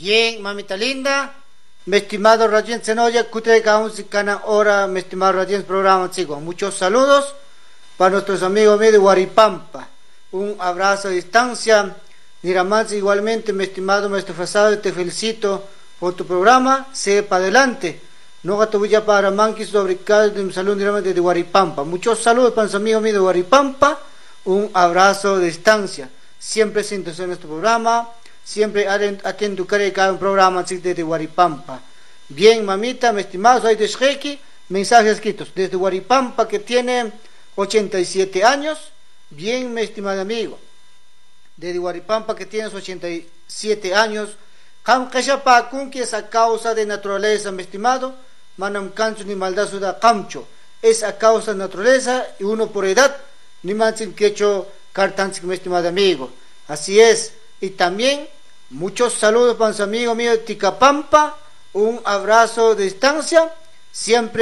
Bien, mamita linda, mi estimado Radiant Zenoya, Cana hora, mi estimado Radiant programa, chicos. Muchos saludos para nuestros amigos míos de Huaripampa. Un abrazo a distancia. Niramansi, igualmente, mi estimado maestro Fasado, te felicito por tu programa. Sigue para adelante. No gato ya para Manquis sobre de un saludo directamente de Huaripampa. Muchos saludos para los amigos míos de Huaripampa. Un abrazo de distancia. Siempre sintonizando nuestro programa. Siempre atento a cada programa desde Huaripampa. Bien, mamita, mi estimado, soy de Sheki. Mensajes escritos desde Huaripampa, que tiene 87 años. Bien, mi estimado amigo. Desde Huaripampa, que tienes 87 años. Que es a causa de naturaleza, mi estimado. Manam cancho ni maldad suda camcho. Es a causa de naturaleza y uno por edad. Ni manchen que hecho cartanzik, mi estimado amigo. Así es. Y también muchos saludos para los amigos míos de Ticapampa. Un abrazo de distancia. Siempre.